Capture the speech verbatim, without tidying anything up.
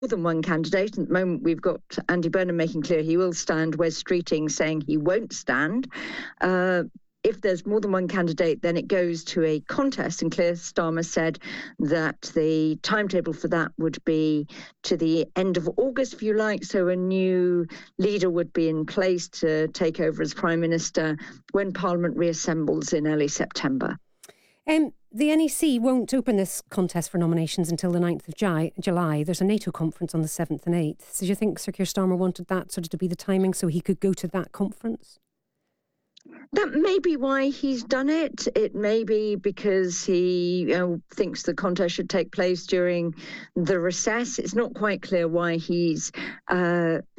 than one candidate. At the moment, we've got Andy Burnham making clear he will stand, Wes Streeting saying he won't stand. Uh, if there's more than one candidate, then it goes to a contest. And Keir Starmer said that the timetable for that would be to the end of August, if you like. So a new leader would be in place to take over as Prime Minister when Parliament reassembles in early September. Um, the N E C won't open this contest for nominations until the ninth of July. There's a NATO conference on the seventh and eighth. So do you think Sir Keir Starmer wanted that sort of to be the timing so he could go to that conference? That may be why he's done it. It may be because he you know, thinks the contest should take place during the recess. It's not quite clear why he's uh,